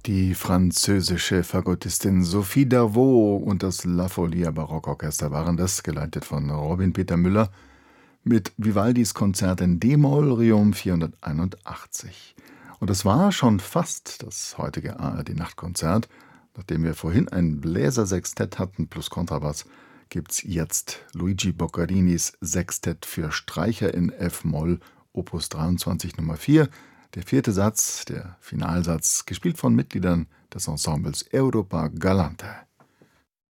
Die französische Fagottistin Sophie Davot und das La Folia Barockorchester waren das, geleitet von Robin Peter Müller, mit Vivaldis Konzert in D-Moll, Riom 481. Und das war schon fast das heutige ARD-Nachtkonzert. Nachdem wir vorhin ein Bläsersextett hatten plus Kontrabass, gibt's jetzt Luigi Boccarinis Sextett für Streicher in F-Moll, Opus 23 Nummer 4, der vierte Satz, der Finalsatz, gespielt von Mitgliedern des Ensembles Europa Galante.